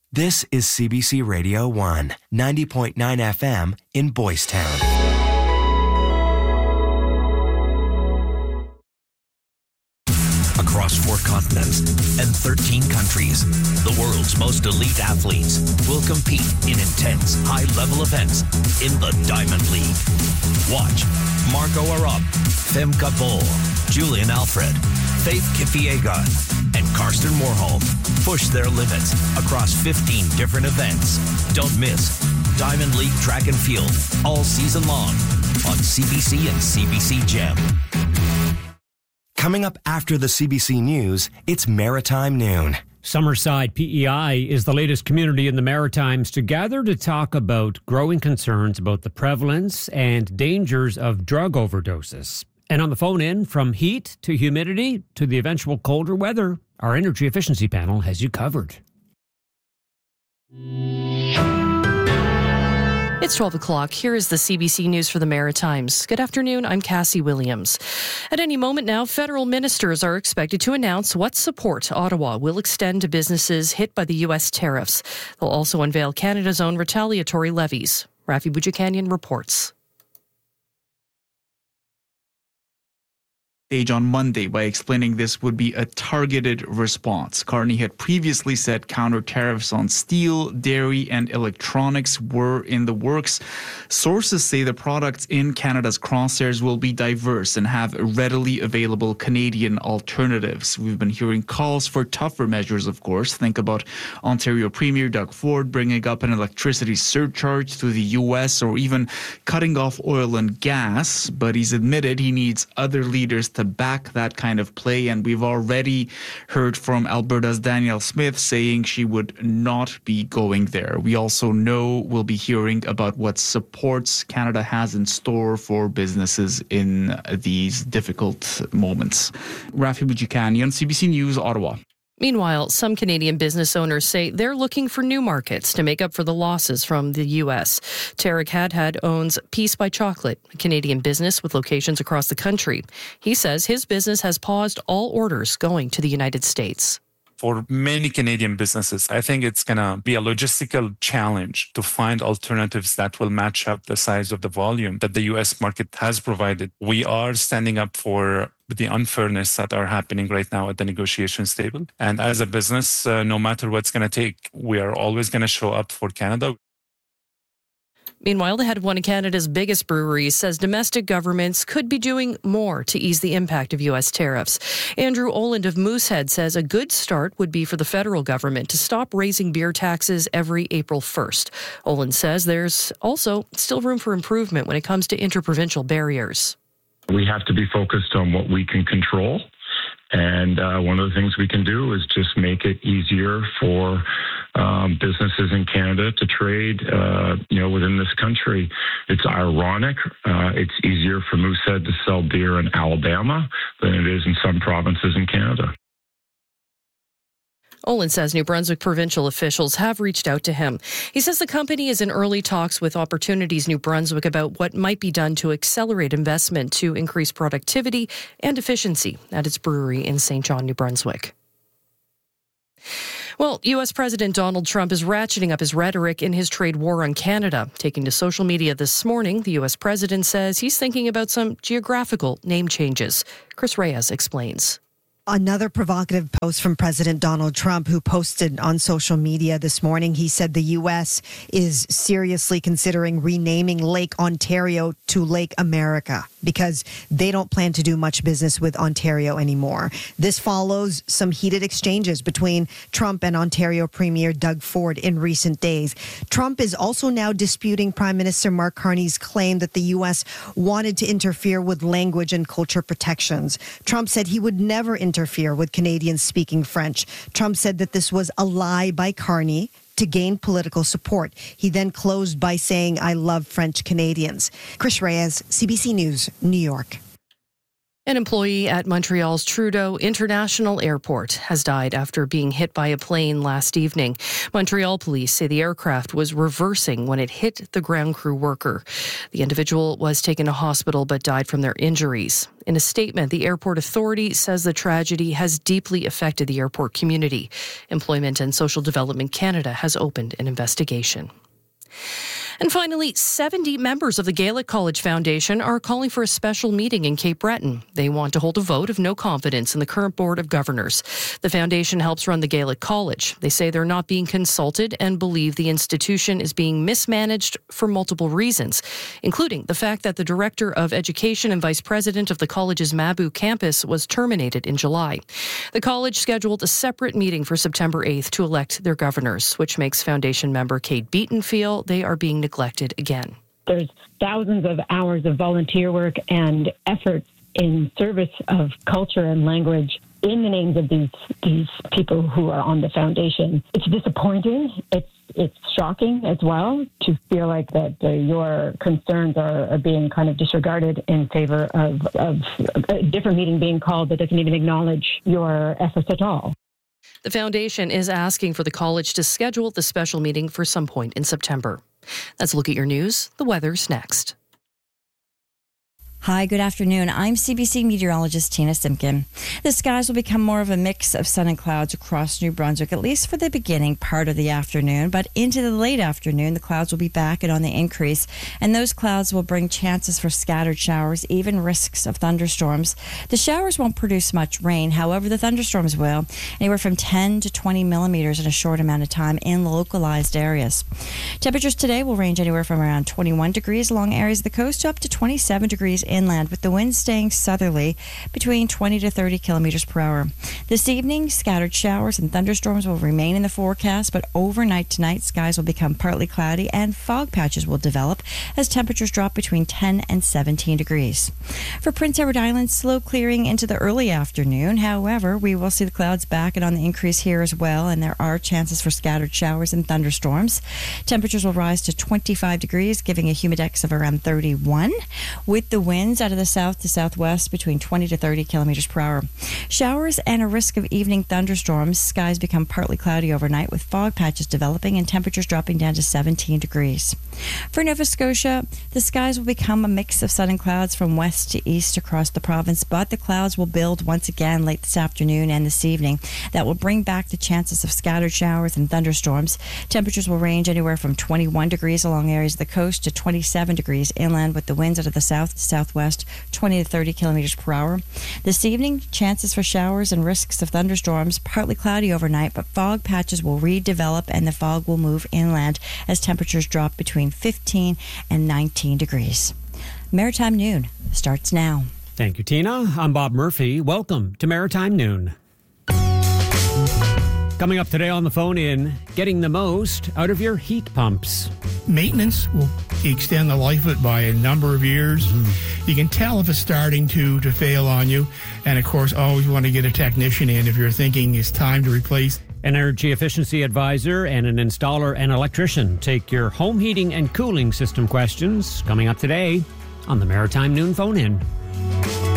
This is CBC Radio 1, 90.9 FM in Boys Town. Across 4 continents and 13 countries, the world's most elite athletes will compete in intense, high-level events in the Diamond League. Watch Marco Arop, Femke Bol, Julian Alfred, Faith Kipyegon, and Karsten Warholm push their limits across 15 different events. Don't miss Diamond League Track and Field all season long on CBC and CBC Gem. Coming up after the CBC News, it's Maritime Noon. Summerside PEI is the latest community in the Maritimes to gather to talk about growing concerns about the prevalence and dangers of drug overdoses. And on the phone in, from heat to humidity to the eventual colder weather, our energy efficiency panel has you covered. It's 12 o'clock. Here is the CBC News for the Maritimes. Good afternoon. I'm Cassie Williams. At any moment now, federal ministers are expected to announce what support Ottawa will extend to businesses hit by the U.S. tariffs. They'll also unveil Canada's own retaliatory levies. Rafi Boudjikanian reports. Stage on Monday by explaining this would be a targeted response. Carney had previously said counter tariffs on steel, dairy, and electronics were in the works. Sources say the products in Canada's crosshairs will be diverse and have readily available Canadian alternatives. We've been hearing calls for tougher measures, of course. Think about Ontario Premier Doug Ford bringing up an electricity surcharge to the U.S. or even cutting off oil and gas. But he's admitted he needs other leaders to back that kind of play, and we've already heard from Alberta's Danielle Smith saying she would not be going there. We also know we'll be hearing about what supports Canada has in store for businesses in these difficult moments. Rafi Boudjikanian, CBC News, Ottawa. Meanwhile, some Canadian business owners say they're looking for new markets to make up for the losses from the U.S. Tarek Hadhad owns Peace by Chocolate, a Canadian business with locations across the country. He says his business has paused all orders going to the United States. For many Canadian businesses, I think it's going to be a logistical challenge to find alternatives that will match up the size of the volume that the U.S. market has provided. We are standing up for the unfairness that are happening right now at the negotiations table. And as a business, no matter what's going to take, we are always going to show up for Canada. Meanwhile, the head of one of Canada's biggest breweries says domestic governments could be doing more to ease the impact of U.S. tariffs. Andrew Oland of Moosehead says a good start would be for the federal government to stop raising beer taxes every April 1st. Oland says there's also still room for improvement when it comes to interprovincial barriers. We have to be focused on what we can control. And one of the things we can do is just make it easier for businesses in Canada to trade, within this country. It's ironic. It's easier for Moosehead to sell beer in Alabama than it is in some provinces in Canada. Olin says New Brunswick provincial officials have reached out to him. He says the company is in early talks with Opportunities New Brunswick about what might be done to accelerate investment to increase productivity and efficiency at its brewery in St. John, New Brunswick. Well, U.S. President Donald Trump is ratcheting up his rhetoric in his trade war on Canada. Taking to social media this morning, the U.S. president says he's thinking about some geographical name changes. Chris Reyes explains. Another provocative post from President Donald Trump, who posted on social media this morning. He said the U.S. is seriously considering renaming Lake Ontario to Lake America because they don't plan to do much business with Ontario anymore. This follows some heated exchanges between Trump and Ontario Premier Doug Ford in recent days. Trump is also now disputing Prime Minister Mark Carney's claim that the U.S. wanted to interfere with language and culture protections. Trump said he would never interfere with Canadians speaking French. Trump said that this was a lie by Carney to gain political support. He then closed by saying, "I love French Canadians." Chris Reyes, CBC News, New York. An employee at Montreal's Trudeau International Airport has died after being hit by a plane last evening. Montreal police say the aircraft was reversing when it hit the ground crew worker. The individual was taken to hospital but died from their injuries. In a statement, the airport authority says the tragedy has deeply affected the airport community. Employment and Social Development Canada has opened an investigation. And finally, 70 members of the Gaelic College Foundation are calling for a special meeting in Cape Breton. They want to hold a vote of no confidence in the current Board of Governors. The foundation helps run the Gaelic College. They say they're not being consulted and believe the institution is being mismanaged for multiple reasons, including the fact that the Director of Education and Vice President of the college's Mabu campus was terminated in July. The college scheduled a separate meeting for September 8th to elect their governors, which makes foundation member Kate Beaton feel they are being neglected again. There's thousands of hours of volunteer work and efforts in service of culture and language in the names of these people who are on the foundation. It's disappointing. It's shocking as well to feel like that your concerns are being kind of disregarded in favor of a different meeting being called that doesn't even acknowledge your efforts at all. The foundation is asking for the college to schedule the special meeting for some point in September. Let's look at your news. The weather's next. Hi, good afternoon. I'm CBC meteorologist Tina Simpkin. The skies will become more of a mix of sun and clouds across New Brunswick, at least for the beginning part of the afternoon. But into the late afternoon, the clouds will be back and on the increase. And those clouds will bring chances for scattered showers, even risks of thunderstorms. The showers won't produce much rain. However, the thunderstorms will, anywhere from 10 to 20 millimeters in a short amount of time in localized areas. Temperatures today will range anywhere from around 21 degrees along areas of the coast to up to 27 degrees inland, with the wind staying southerly between 20 to 30 kilometers per hour. This evening, scattered showers and thunderstorms will remain in the forecast, but overnight tonight, skies will become partly cloudy and fog patches will develop as temperatures drop between 10 and 17 degrees. For Prince Edward Island, slow clearing into the early afternoon. However, we will see the clouds back and on the increase here as well, and there are chances for scattered showers and thunderstorms. Temperatures will rise to 25 degrees, giving a humidex of around 31, with the winds out of the south to southwest between 20 to 30 kilometers per hour. Showers and a risk of evening thunderstorms. Skies become partly cloudy overnight with fog patches developing and temperatures dropping down to 17 degrees. For Nova Scotia, the skies will become a mix of sun and clouds from west to east across the province, but the clouds will build once again late this afternoon and this evening. That will bring back the chances of scattered showers and thunderstorms. Temperatures will range anywhere from 21 degrees along areas of the coast to 27 degrees inland, with the winds out of the south to southwest 20 to 30 kilometers per hour. This evening, chances for showers and risks of thunderstorms, partly cloudy overnight, but fog patches will redevelop and the fog will move inland as temperatures drop between 15 and 19 degrees. Maritime Noon starts now. Thank you, Tina. I'm Bob Murphy. Welcome to Maritime Noon. Coming up today on the phone in, getting the most out of your heat pumps. Maintenance will extend the life of it by a number of years. You can tell if it's starting to fail on you. And, of course, always want to get a technician in if you're thinking it's time to replace. An energy efficiency advisor and an installer and electrician take your home heating and cooling system questions coming up today on the Maritime Noon phone in.